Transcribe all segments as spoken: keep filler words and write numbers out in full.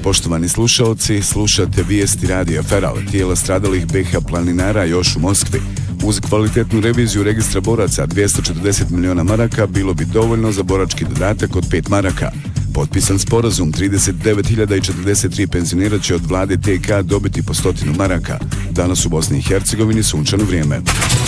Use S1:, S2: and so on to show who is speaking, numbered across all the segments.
S1: Poštovani slušalci, slušate vijesti radija Feral. Tijela stradalih B iH planinara još u Moskvi. Uz kvalitetnu reviziju registra boraca dvjesto četrdeset miliona maraka bilo bi dovoljno za borački dodatak od pet maraka. Potpisan sporazum, trideset devet hiljada četrdeset tri penzionera će od vlade T K dobiti po stotinu maraka. Danas u Bosni i Hercegovini sunčano vrijeme.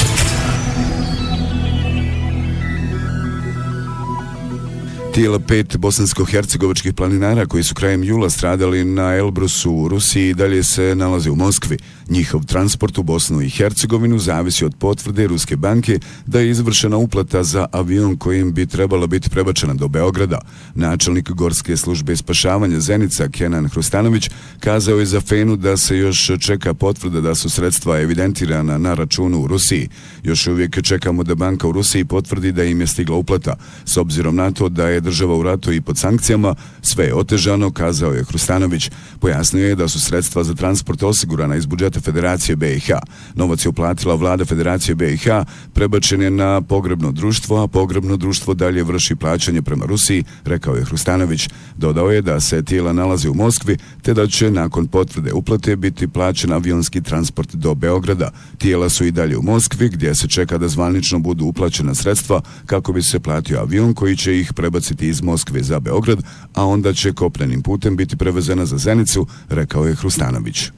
S1: Tijela pet bosansko-hercegovačkih planinara koji su krajem jula stradali na Elbrusu u Rusiji dalje se nalaze u Moskvi. Njihov transport u Bosnu i Hercegovinu zavisi od potvrde Ruske banke da je izvršena uplata za avion kojim bi trebala biti prebačena do Beograda. Načelnik Gorske službe spašavanja Zenica Kenan Hrustanović kazao je za Fenu da se još čeka potvrda da su sredstva evidentirana na računu u Rusiji. Još uvijek čekamo da banka u Rusiji potvrdi da im je stigla uplata. S obzirom na to da je država u ratu i pod sankcijama, sve je otežano, kazao je Hrustanović. Pojasnio je da su sredstva za transport osigurana iz budžeta Federacije B iH. Novac je uplatila vlada Federacije B iH, prebačen je na pogrebno društvo, a pogrebno društvo dalje vrši plaćanje prema Rusiji, rekao je Hrustanović. Dodao je da se tijela nalaze u Moskvi, te da će nakon potvrde uplate biti plaćen avionski transport do Beograda. Tijela su i dalje u Moskvi, gdje se čeka da zvanično budu uplaćena sredstva kako bi se platio avion koji će ih prebaciti iz Moskve za Beograd, a onda će kopnenim putem biti prevezena za Zenicu, rekao je Hrustanović.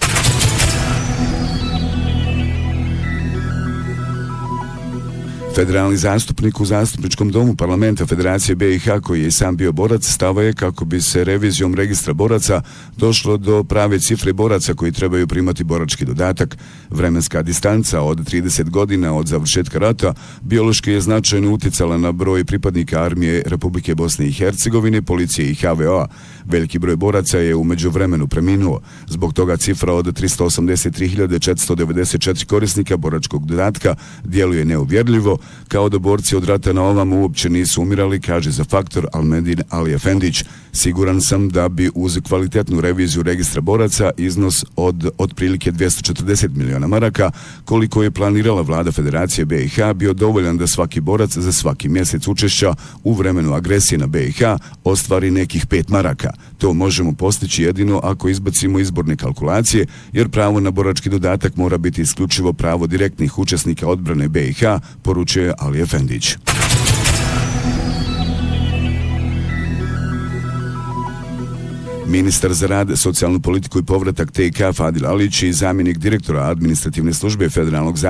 S1: Federalni zastupnik u zastupničkom domu parlamenta Federacije B iH, koji je i sam bio borac, stava je kako bi se revizijom registra boraca došlo do prave cifre boraca koji trebaju primati borački dodatak. Vremenska distanca od trideset godina od završetka rata biološki je značajno uticala na broj pripadnika armije Republike Bosne i Hercegovine, policije i H V O-a. Veliki broj boraca je u međuvremenu preminuo. Zbog toga cifra od tristo osamdeset tri hiljade četiristo devedeset četiri korisnika boračkog dodatka djeluje neuvjerljivo, kao da borci od rata na ovam uopće nisu umirali, kaže za Faktor Almedin Ali Efendić. Siguran sam da bi uz kvalitetnu reviziju registra boraca iznos od otprilike dvjesto četrdeset miliona maraka, koliko je planirala vlada Federacije B iH, bio dovoljan da svaki borac za svaki mjesec učešća u vremenu agresije na B iH ostvari nekih pet maraka. To možemo postići jedino ako izbacimo izborne kalkulacije, jer pravo na borački dodatak mora biti isključivo pravo direktnih učesnika odbrane B iH, poručuje Ali Efendić. Ministar za rad, socijalnu politiku i povratak T K Fadil Alić i zamjenik direktora administrativne službe Federalnog zavoda